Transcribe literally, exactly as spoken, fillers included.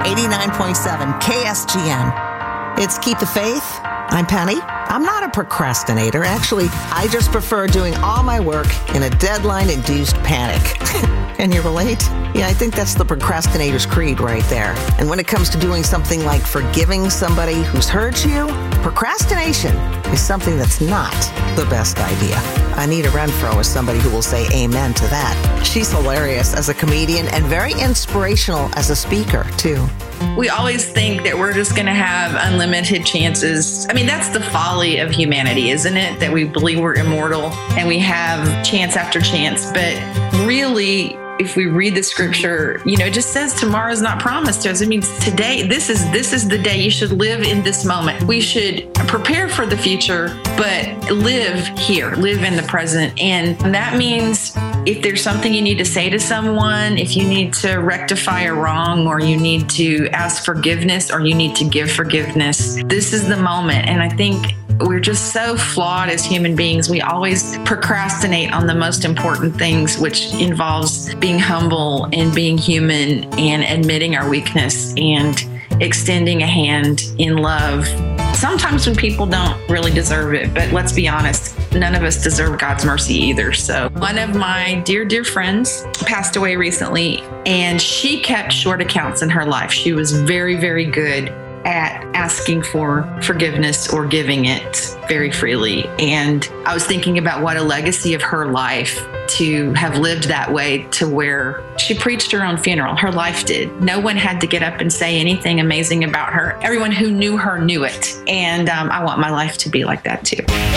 eighty-nine point seven K S G N. It's Keep the Faith. I'm Penny. I'm not a procrastinator. Actually, I just prefer doing all my work in a deadline-induced panic. Can you relate? Yeah, I think that's the procrastinator's creed right there. And when it comes to doing something like forgiving somebody who's hurt you, procrastination is something that's not the best idea. Anita Renfro is somebody who will say amen to that. She's hilarious as a comedian and very inspirational as a speaker, too. We always think that we're just going to have unlimited chances. I mean, that's the folly of humanity, isn't it? That we believe we're immortal and we have chance after chance. But really, if we read the scripture, you know, it just says tomorrow's not promised to us. It means today, this is this is the day. You should live in this moment. We should prepare for the future, but live here, live in the present. And that means if there's something you need to say to someone, if you need to rectify a wrong, or you need to ask forgiveness, or you need to give forgiveness, this is the moment. And I think we're just so flawed as human beings. We always procrastinate on the most important things, which involves being humble and being human and admitting our weakness and extending a hand in love. Sometimes when people don't really deserve it, but let's be honest, none of us deserve God's mercy either. So one of my dear, dear friends passed away recently, and she kept short accounts in her life. She was very, very good at asking for forgiveness or giving it very freely. And I was thinking about what a legacy of her life to have lived that way, to where she preached her own funeral. Her life did. No one had to get up and say anything amazing about her. Everyone who knew her knew it. And um, I want my life to be like that too.